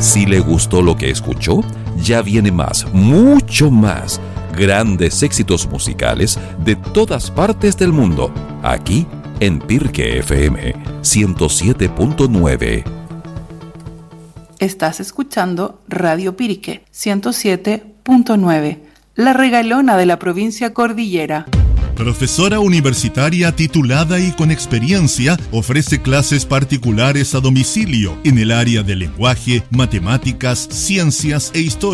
Si le gustó lo que escuchó, ya viene más, mucho más. Grandes éxitos musicales de todas partes del mundo, aquí en Pirque FM 107.9. Estás escuchando Radio Pirque 107.9, la regalona de la provincia Cordillera. Profesora universitaria titulada y con experiencia, ofrece clases particulares a domicilio en el área de lenguaje, matemáticas, ciencias e historia.